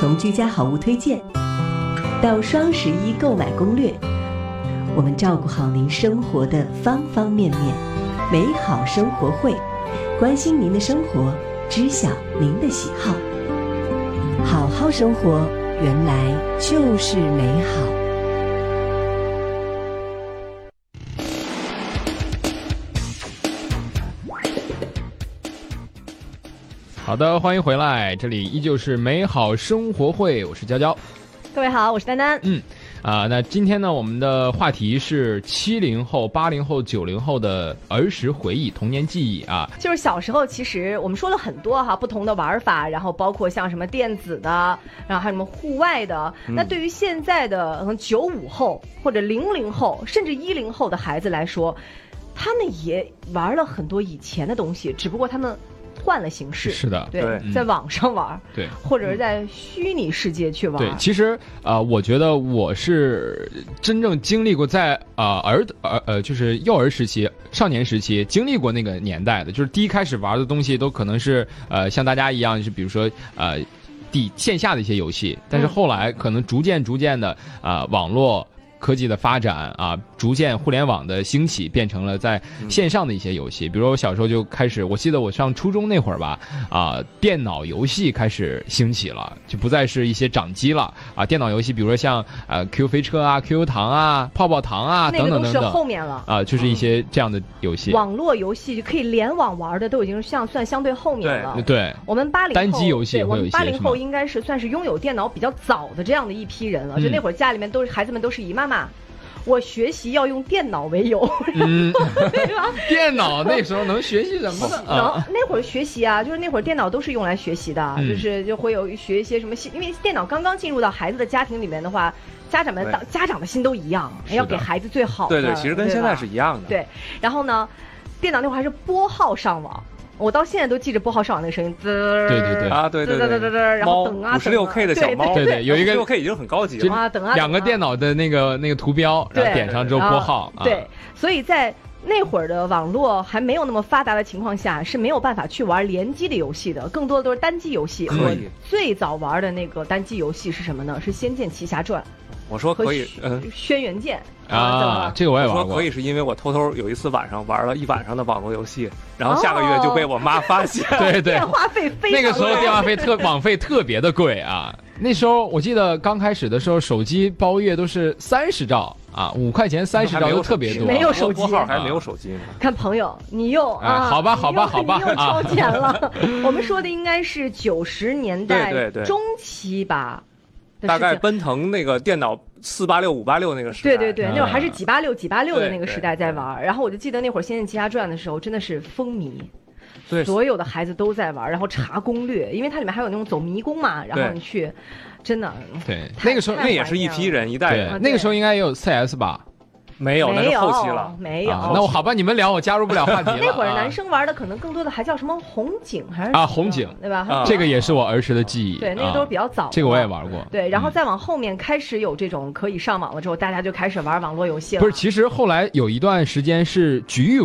从居家好物推荐到双11购买攻略，我们照顾好您生活的方方面面。美好生活会，关心您的生活，知晓您的喜好。好好生活，原来就是美好。 好的，欢迎回来，这里依旧是美好生活会，我是娇娇。 各位好，我是丹丹。 那今天呢，我们的话题是70后、80后、90后的儿时回忆、童年记忆啊。 就是小时候，其实我们说了很多不同的玩法，然后包括像什么电子的，然后还有什么户外的。那对于现在的95后或者00后，甚至10后的孩子来说，他们也玩了很多以前的东西，只不过他们换了形式。 是的， 对，在网上玩， 对， 或者是在虚拟世界去玩。 对，其实我觉得我是真正经历过在就是幼儿时期、少年时期经历过那个年代的，就是第一开始玩的东西都可能是像大家一样，就是比如说线下的一些游戏，但是后来可能逐渐的网络科技的发展逐渐互联网的兴起，变成了在线上的一些游戏。比如我小时候就开始，我记得我上初中那会儿吧，电脑游戏开始兴起了，就不再是一些掌机了电脑游戏，比如说像QQ 飞车QQ 糖泡泡糖等等等等， 那个都是后面了就是一些这样的游戏。 网络游戏就可以联网玩的，都已经算相对后面了。 对， 我们80后单机游戏也会有一些。 我们80后应该是算是拥有电脑比较早的这样的一批人了。就那会儿家里面孩子们都是以妈妈，我学习要用电脑为由，对吧？ 电脑那时候能学习什么呢？ 然后那会儿学习就是那会儿电脑都是用来学习的，就会学一些什么因为电脑刚刚进入到孩子的家庭里面的话，家长的心都一样，要给孩子最好的。 对，其实跟现在是一样的。 对，然后呢，电脑那会儿还是拨号上网。我到现在都记着拨号上网那个声音， 对然后等 56K 的小猫， 对，有一个 56K 已经很高级了等两个电脑的那个图标，然后点上之后拨号。 对，所以在那会儿的网络还没有那么发达的情况下，是没有办法去玩联机的游戏的，更多的都是单机游戏。我最早玩的那个单机游戏是什么呢？是《仙剑奇侠传》。 我说可以， 轩辕剑这个我也玩过。 我说可以是因为我偷偷有一次晚上玩了一晚上的网络游戏，然后下个月就被我妈发现。 对， 电话费非常贵。 那个时候电话费网费特别的贵啊。那时候我记得刚开始的时候，手机包月都是30兆5块钱30兆都特别多。 没有手机， 拨号还没有手机呢。 看朋友，你用好吧， 你又超前了。我们说的应该是90年代中期吧。 大概奔腾那个电脑486、586那个时代， 对，那会儿还是几86的那个时代在玩。然后我就记得那会儿《仙剑奇侠传》的时候，真的是风靡，所有的孩子都在玩，然后查攻略，因为它里面还有那种走迷宫嘛，然后你去，真的对，那个时候那也是一批人一代人， 那个时候应该也有 CS 吧。 没有，那是后期了。 没有， 那我好吧，你们聊，我加入不了话题了。 那会儿男生玩的可能更多的还叫什么红警，还是红警， 对吧？ 这个也是我儿时的记忆。 对，那个都是比较早的。 这个我也玩过。 对，然后再往后面开始有这种可以上网了之后，大家就开始玩网络游戏了。 不是，其实后来有一段时间是局域